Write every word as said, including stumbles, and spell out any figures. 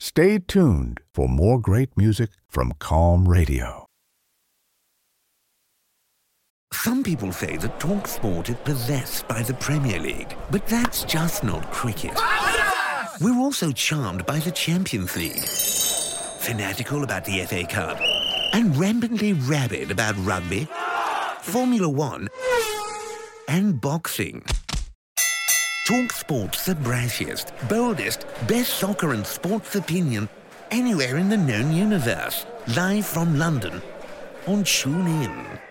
Stay tuned for more great music from Calm Radio. Some people say that TalkSport is possessed by the Premier League, but that's just not cricket. We're also charmed by the Champions League, fanatical about the F A Cup, and rampantly rabid about rugby, Formula One, and boxing. TalkSport's the brashiest, boldest, best soccer and sports opinion anywhere in the known universe. Live from London on TuneIn.